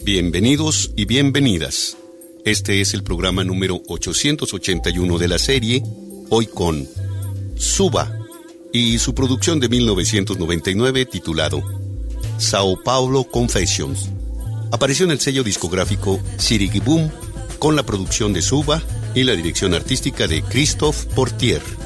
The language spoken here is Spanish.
Bienvenidos y bienvenidas. Este es el programa número 881 de la serie, hoy con Suba y su producción de 1999 titulado Sao Paulo Confessions. Apareció en el sello discográfico Sirigibum con la producción de Suba y la dirección artística de Christophe Portier.